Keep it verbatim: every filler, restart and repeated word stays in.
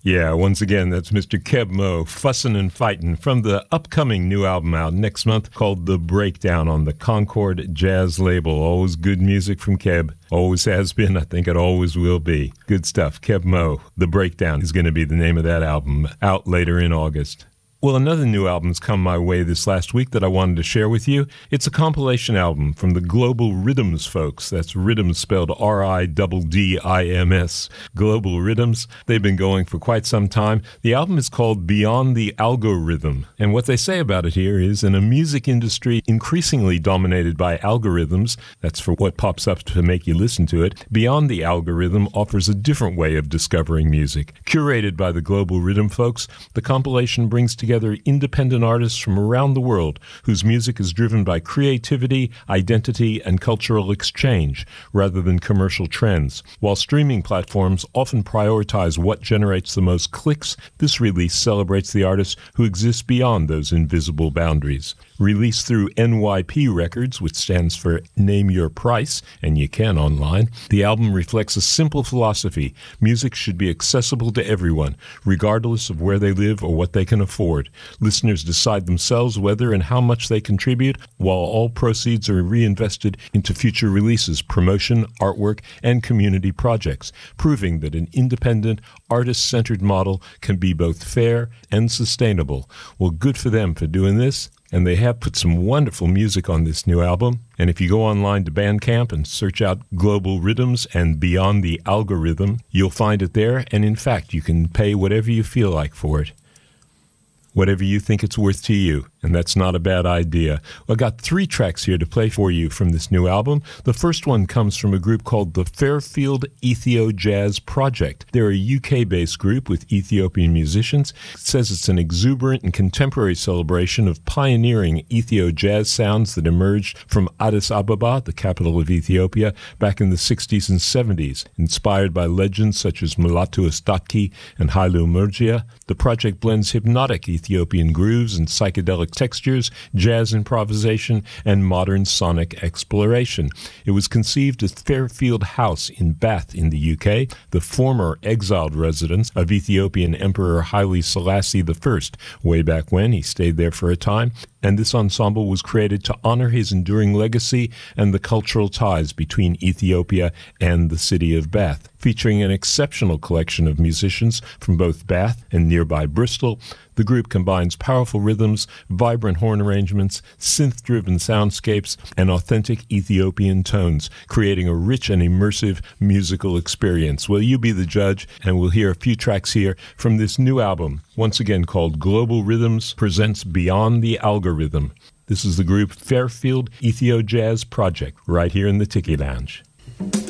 Yeah, once again, that's Mister Keb Mo, Fussin' and Fightin' from the upcoming new album out next month called The Breakdown on the Concord Jazz label. Always good music from Keb. Always has been. I think it always will be. Good stuff. Keb Mo, The Breakdown is going to be the name of that album, out later in August. Well, another new album's come my way this last week that I wanted to share with you. It's a compilation album from the Global Rhythms folks. That's Rhythms spelled R I D D I M S. Global Rhythms. They've been going for quite some time. The album is called Beyond the Algorithm. And what they say about it here is, in a music industry increasingly dominated by algorithms, that's for what pops up to make you listen to it, Beyond the Algorithm offers a different way of discovering music. Curated by the Global Rhythm folks, the compilation brings together together independent artists from around the world whose music is driven by creativity, identity, and cultural exchange rather than commercial trends. While streaming platforms often prioritize what generates the most clicks, this release celebrates the artists who exist beyond those invisible boundaries. Released through N Y P Records, which stands for Name Your Price, and you can online, the album reflects a simple philosophy. Music should be accessible to everyone, regardless of where they live or what they can afford. Listeners decide themselves whether and how much they contribute, while all proceeds are reinvested into future releases, promotion, artwork, and community projects, proving that an independent, artist-centered model can be both fair and sustainable. Well, good for them for doing this. And they have put some wonderful music on this new album. And if you go online to Bandcamp and search out Global Rhythms and Beyond the Algorithm, you'll find it there. And in fact, you can pay whatever you feel like for it. Whatever you think it's worth to you. And that's not a bad idea. Well, I got three tracks here to play for you from this new album. The first one comes from a group called the Fairfield Ethio Jazz Project. They're a U K-based group with Ethiopian musicians. It says it's an exuberant and contemporary celebration of pioneering Ethio jazz sounds that emerged from Addis Ababa, the capital of Ethiopia, back in the sixties and seventies. Inspired by legends such as Mulatu Astatke and Hailu Murgia, the project blends hypnotic Ethiopian grooves and psychedelic textures, jazz improvisation, and modern sonic exploration. It was conceived at Fairfield House in Bath in the U K, the former exiled residence of Ethiopian Emperor Haile Selassie the First. Way back when, he stayed there for a time, and this ensemble was created to honor his enduring legacy and the cultural ties between Ethiopia and the city of Bath. Featuring an exceptional collection of musicians from both Bath and nearby Bristol, the group combines powerful rhythms, vibrant horn arrangements, synth-driven soundscapes, and authentic Ethiopian tones, creating a rich and immersive musical experience. Well, you be the judge, and we'll hear a few tracks here from this new album, once again called Global Rhythms presents Beyond the Algorithm. This is the group Fairfield Ethio Jazz Project, right here in the Tiki Lounge.